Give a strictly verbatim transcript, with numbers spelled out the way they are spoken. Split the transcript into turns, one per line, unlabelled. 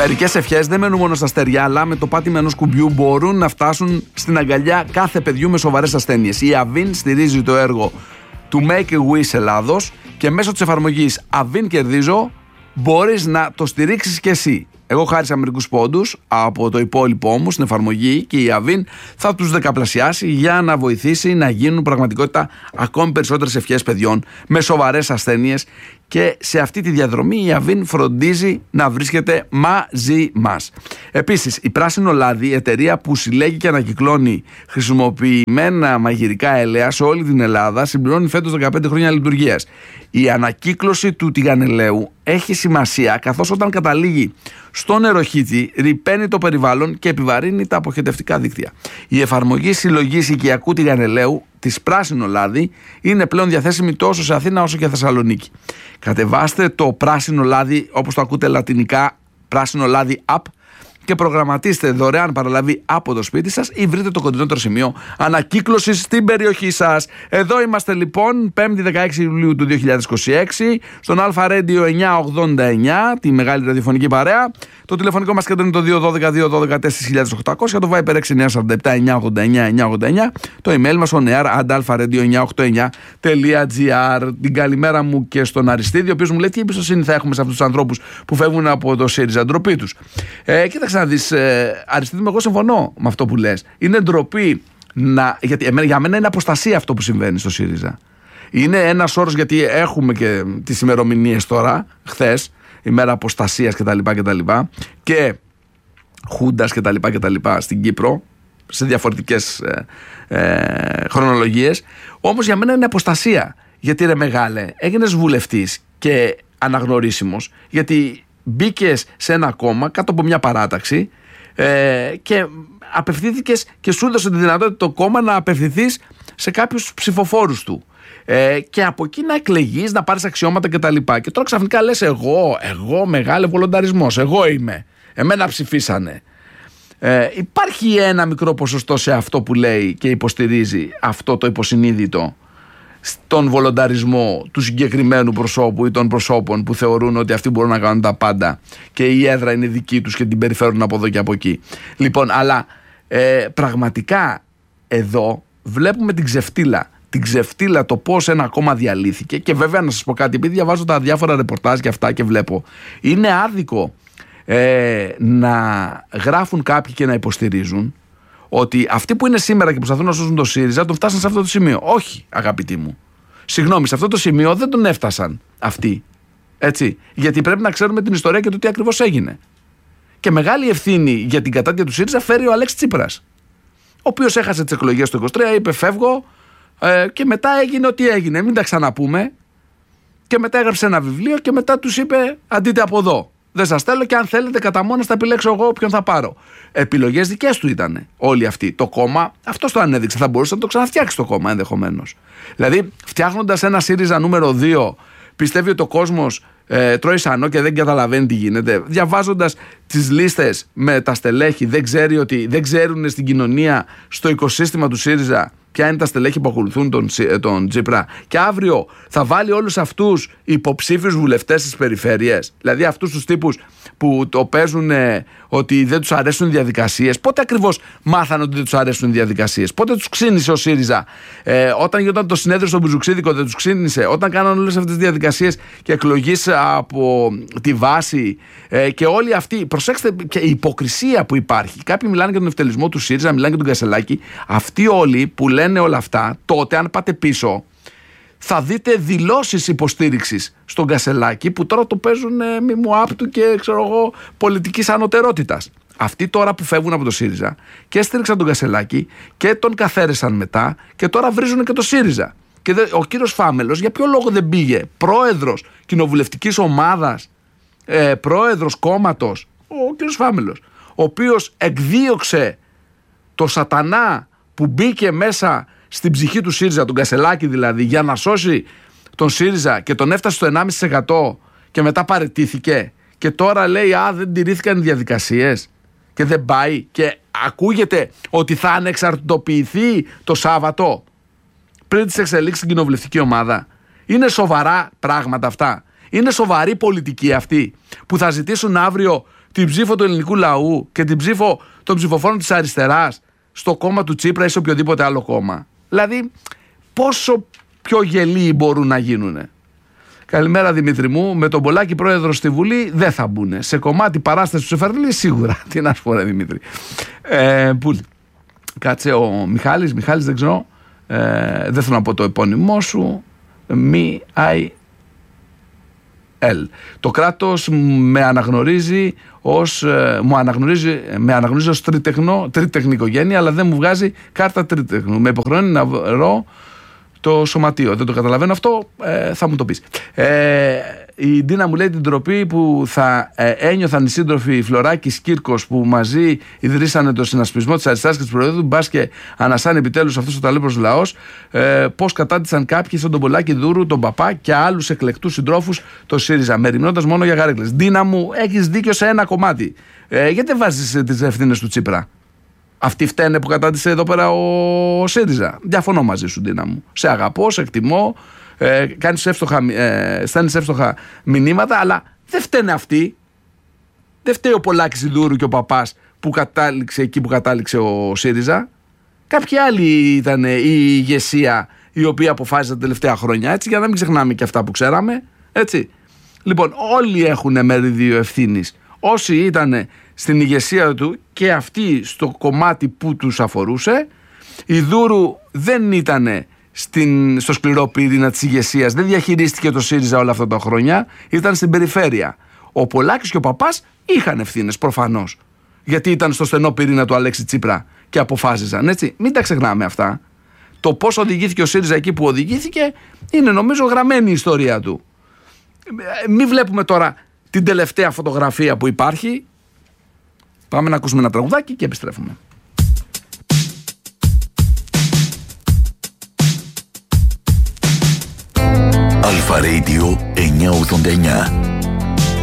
Μερικές ευχές δεν μένουν μόνο στα στεριά, αλλά με το πάτημα ενός κουμπιού μπορούν να φτάσουν στην αγκαλιά κάθε παιδιού με σοβαρές ασθένειες. Η Avin στηρίζει το έργο του Make a Wish Ελλάδος και μέσω της εφαρμογής Avin Κερδίζω μπορείς να το στηρίξεις και εσύ. Εγώ χάρισα μερικούς πόντους από το υπόλοιπό μου στην εφαρμογή και η Avin θα τους δεκαπλασιάσει για να βοηθήσει να γίνουν πραγματικότητα ακόμη περισσότερες ευχές παιδιών με σοβαρές ασθένειες, και σε αυτή τη διαδρομή η Avin φροντίζει να βρίσκεται μαζί μας. Επίσης, η Πράσινο Λάδι, εταιρεία που συλλέγει και ανακυκλώνει χρησιμοποιημένα μαγειρικά ελαία σε όλη την Ελλάδα, συμπληρώνει φέτος δεκαπέντε χρόνια λειτουργίας. Η ανακύκλωση του τηγανελαίου έχει σημασία, καθώς όταν καταλήγει στο νεροχύτη ρυπαίνει το περιβάλλον και επιβαρύνει τα αποχετευτικά δίκτυα. Η εφαρμογή συλλογής οικιακού τηγανελαίου της Πράσινο Λάδι είναι πλέον διαθέσιμη τόσο σε Αθήνα όσο και Θεσσαλονίκη. Κατεβάστε το Πράσινο Λάδι, όπως το ακούτε λατινικά, Πράσινο Λάδι App, και προγραμματίστε δωρεάν παραλαβή από το σπίτι σας ή βρείτε το κοντινότερο σημείο ανακύκλωσης στην περιοχή σας. Εδώ είμαστε λοιπόν, πέμπτη δεκαέξι Ιουλίου του δύο χιλιάδες είκοσι έξι, στον Αλφα Radio εννιακόσια ογδόντα εννιά, τη μεγάλη ραδιοφωνική παρέα. Το τηλεφωνικό μας κέντρο είναι το δύο ένα δύο δύο ένα δύο τέσσερα χιλιάδες οκτακόσια, το Viber έξι εννιά τέσσερα επτά εννιακόσια ογδόντα εννιά εννιακόσια ογδόντα εννιά, το email μας on air at alpha radio εννιακόσια ογδόντα εννιά τελεία gr. Την καλημέρα μου και στον Αριστίδη, ο οποίος μου λέει τι εμπιστοσύνη θα έχουμε σε αυτούς τους ανθρώπους που φεύγουν από το ΣΥΡΙΖΑ. Ντροπή τους. Ε, κοίταξε να δεις, ε, Αριστίδη μου, εγώ συμφωνώ με αυτό που λες. Είναι ντροπή να, γιατί εμένα, για μένα είναι αποστασία αυτό που συμβαίνει στο ΣΥΡΙΖΑ. Είναι ένας όρος, γιατί έχουμε και τις ημερομηνίες τώρα, χθες, ημέρα αποστασίας κτλ. κτλ. Και Χούντας κτλ. κτλ. Στην Κύπρο, σε διαφορετικές ε, ε, χρονολογίες. Όμως για μένα είναι αποστασία. Γιατί ρε μεγάλε, έγινες βουλευτής και αναγνωρίσιμος, γιατί μπήκες σε ένα κόμμα κάτω από μια παράταξη ε, και απευθύνθηκες και σου έδωσε τη δυνατότητα το κόμμα να απευθυνθείς σε κάποιους ψηφοφόρους του. Ε, και από εκεί να εκλεγείς, να πάρεις αξιώματα κτλ. Και, και τώρα ξαφνικά λες εγώ, εγώ μεγάλο βολονταρισμός, εγώ είμαι, εμένα ψηφίσανε. Ε, υπάρχει ένα μικρό ποσοστό σε αυτό που λέει και υποστηρίζει αυτό το υποσυνείδητο στον βολονταρισμό του συγκεκριμένου προσώπου ή των προσώπων που θεωρούν ότι αυτοί μπορούν να κάνουν τα πάντα και η έδρα είναι δική τους και την περιφέρουν από εδώ και από εκεί. Λοιπόν, αλλά ε, πραγματικά εδώ βλέπουμε την ξεφτύλα. Την ξεφτύλα, το πώς ένα κόμμα διαλύθηκε. Και βέβαια να σας πω κάτι, επειδή διαβάζω τα διάφορα ρεπορτάζ και αυτά και βλέπω, είναι άδικο ε, να γράφουν κάποιοι και να υποστηρίζουν ότι αυτοί που είναι σήμερα και προσπαθούν να σώσουν το ΣΥΡΙΖΑ τον φτάσαν σε αυτό το σημείο. Όχι, αγαπητοί μου. Συγγνώμη, σε αυτό το σημείο δεν τον έφτασαν αυτοί. Έτσι. Γιατί πρέπει να ξέρουμε την ιστορία και το τι ακριβώς έγινε. Και μεγάλη ευθύνη για την κατάντια του ΣΥΡΙΖΑ φέρει ο Αλέξης Τσίπρας, ο οποίος έχασε τις εκλογές το είκοσι τρία, είπε φεύγω, ε, και μετά έγινε ό,τι έγινε. Μην τα ξαναπούμε. Και μετά έγραψε ένα βιβλίο και μετά τους είπε αντίτε από εδώ. Δεν σας θέλω και αν θέλετε κατά μόνος θα επιλέξω εγώ ποιον θα πάρω. Επιλογές δικές του ήταν όλοι αυτοί. Το κόμμα, αυτός το ανέδειξε. Θα μπορούσε να το ξαναφτιάξει το κόμμα ενδεχομένως. Δηλαδή, φτιάχνοντας ένα ΣΥΡΙΖΑ νούμερο δύο, πιστεύει ότι ο κόσμος ε, τρώει σανό και δεν καταλαβαίνει τι γίνεται. Διαβάζοντας τις λίστες με τα στελέχη, δεν, ξέρει ότι, δεν ξέρουν στην κοινωνία, στο οικοσύστημα του ΣΥΡΙΖΑ, ποια είναι τα στελέχη που ακολουθούν τον, τον Τσίπρα. Και αύριο θα βάλει όλους αυτούς υποψήφιους βουλευτές στις περιφέρειες. Δηλαδή αυτούς τους τύπους που το παίζουν ε, ότι δεν τους αρέσουν οι διαδικασίες. Πότε ακριβώς μάθανε ότι δεν τους αρέσουν οι διαδικασίες? Πότε τους ξύνησε ο ΣΥΡΙΖΑ? Ε, όταν γινόταν το συνέδριο στον Μπουζουξίδικο δεν τους ξύνησε? Όταν κάναν όλες αυτές τις διαδικασίες και εκλογής από τη βάση ε, και όλοι αυτοί. Προσέξτε και η υποκρισία που υπάρχει. Κάποιοι μιλάνε για τον ευτελισμό του ΣΥΡΙΖΑ, μιλάνε για τον Κασελάκη. Αυτοί όλοι που λένε όλα αυτά, τότε αν πάτε πίσω θα δείτε δηλώσεις υποστήριξης στον Κασελάκη που τώρα το παίζουν ε, μη μου άπτου και ξέρω εγώ πολιτικής ανωτερότητας. Αυτοί τώρα που φεύγουν από το ΣΥΡΙΖΑ και στήριξαν τον Κασελάκη και τον καθαίρεσαν μετά και τώρα βρίζουν και το ΣΥΡΙΖΑ. Και δε, ο κύριος Φάμελος για ποιο λόγο δεν πήγε πρόεδρος κοινοβουλευτικής ομάδας, ε, πρόεδρος κόμματος, ο κύριος Φάμελος, ο οποίος εκδίωξε το σατανά που μπήκε μέσα στην ψυχή του ΣΥΡΙΖΑ, τον Κασελάκη δηλαδή, για να σώσει τον ΣΥΡΙΖΑ και τον έφτασε στο ενάμιση τοις εκατό και μετά παραιτήθηκε και τώρα λέει α δεν τηρήθηκαν οι διαδικασίες και δεν πάει και ακούγεται ότι θα ανεξαρτητοποιηθεί το Σάββατο πριν τις εξελίξεις στην κοινοβουλευτική ομάδα. Είναι σοβαρά πράγματα αυτά? Είναι σοβαρή πολιτική αυτή που θα ζητήσουν αύριο την ψήφο του ελληνικού λαού και την ψήφο των ψηφοφόρων της αριστεράς στο κόμμα του Τσίπρα ή σε οποιοδήποτε άλλο κόμμα? Δηλαδή, πόσο πιο γελοί μπορούν να γίνουνε? Καλημέρα Δημήτρη μου. Με τον Πολάκη πρόεδρο στη Βουλή δεν θα μπουν. Σε κομμάτι παράσταση του Σεφερλή σίγουρα. Τι να σου πω, ρε Δημήτρη. Ε, που, κάτσε ο Μιχάλης. Μιχάλης δεν ξέρω. Ε, δεν θέλω να πω το επώνυμό σου. Μη άι ελ. Το κράτος με αναγνωρίζει ως, ε, μου αναγνωρίζει, με αναγνωρίζει ως τρίτεχνο, τρίτεχνη οικογένεια, αλλά δεν μου βγάζει κάρτα τρίτεχνου. Με υποχρεώνει να βρω το σωματείο. Δεν το καταλαβαίνω αυτό, ε, θα μου το πεις. Ε, η Ντίνα μου λέει την τροπή που θα ε, ένιωθαν οι σύντροφοι Φλωράκης Κύρκος που μαζί ιδρύσανε το συνασπισμό της αριστεράς και της προεδρού, μπας και ανασάνε επιτέλους αυτός ο ταλέπρος λαός, ε, πώς κατάντησαν κάποιοι στον τον Πολάκη Δούρου, τον Παπά και άλλους εκλεκτούς συντρόφους το ΣΥΡΙΖΑ, μεριμνώντας μόνο για γαρέκλες. Ντίνα μου, έχεις δίκιο σε ένα κομμάτι. Ε, γιατί δεν βάζεις τις ευθύνες του Τσίπρα? Αυτοί φταίνε που κατάντησε εδώ πέρα ο ΣΥΡΙΖΑ. Διαφωνώ μαζί σου, Ντίνα μου. Σε αγαπώ, σε εκτιμώ, ε, κάνεις εύστοχα, ε, στέλνεις εύστοχα μηνύματα, αλλά δεν φταίνε αυτοί. Δεν φταίει ο Πολάκης Ιδούρου και ο Παπάς που κατάληξε εκεί που κατάληξε ο ΣΥΡΙΖΑ. Κάποιοι άλλοι ήταν η ηγεσία η οποία αποφάσισε τα τελευταία χρόνια, έτσι, για να μην ξεχνάμε και αυτά που ξέραμε. Έτσι. Λοιπόν, όλοι έχουν μερίδιο ευθύνης. Όσοι ήταν στην ηγεσία του και αυτοί στο κομμάτι που τους αφορούσε. Η Δούρου δεν ήταν στην, στο σκληρό πυρήνα της ηγεσίας, δεν διαχειρίστηκε το ΣΥΡΙΖΑ όλα αυτά τα χρόνια, ήταν στην περιφέρεια. Ο Πολάκης και ο Παπάς είχαν ευθύνες προφανώς, γιατί ήταν στο στενό πυρήνα του Αλέξη Τσίπρα και αποφάσιζαν, έτσι. Μην τα ξεχνάμε αυτά. Το πώς οδηγήθηκε ο ΣΥΡΙΖΑ εκεί που οδηγήθηκε είναι νομίζω γραμμένη η ιστορία του. Μην βλέπουμε τώρα την τελευταία φωτογραφία που υπάρχει. Πάμε να ακούσουμε ένα τραγουδάκι και επιστρέφουμε.
Αλφα Radio εννιακόσια ογδόντα εννιά.